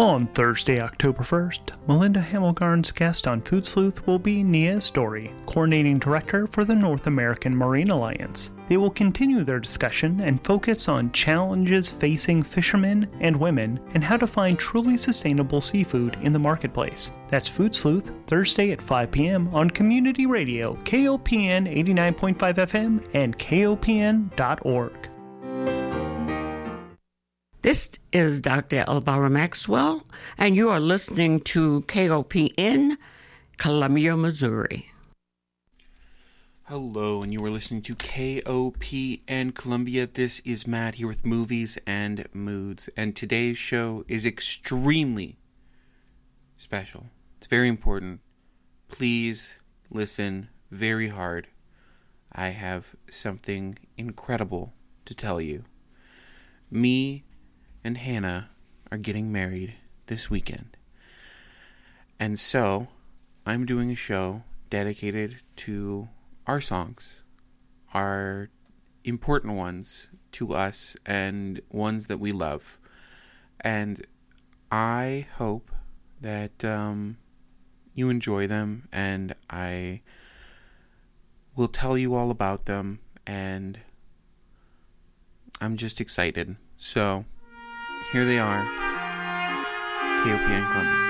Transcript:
On Thursday, October 1st, Melinda Hamilgarn's guest on Food Sleuth will be Nia Story, Coordinating Director for the North American Marine Alliance. They will continue their discussion and focus on challenges facing fishermen and women and how to find truly sustainable seafood in the marketplace. That's Food Sleuth, Thursday at 5 p.m. on Community Radio, KOPN 89.5 FM and KOPN.org. This is Dr. Elvira Maxwell, and you are listening to KOPN, Columbia, Missouri. Hello, and you are listening to KOPN Columbia. This is Matt here with Movies and Moods, and today's show is extremely special. It's very important. Please listen very hard. I have something incredible to tell you. Me and Hannah are getting married this weekend. And so, I'm doing a show dedicated to our songs, our important ones to us and ones that we love. And I hope that you enjoy them, and I will tell you all about them, and I'm just excited. So, here they are, KOPN Columbia.